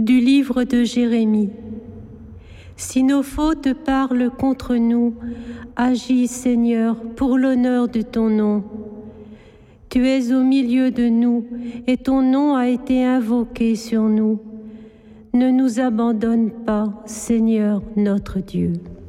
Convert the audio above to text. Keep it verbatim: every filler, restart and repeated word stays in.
du livre de Jérémie. Si nos fautes parlent contre nous, agis, Seigneur, pour l'honneur de ton nom. Tu es au milieu de nous et ton nom a été invoqué sur nous. Ne nous abandonne pas, Seigneur notre Dieu.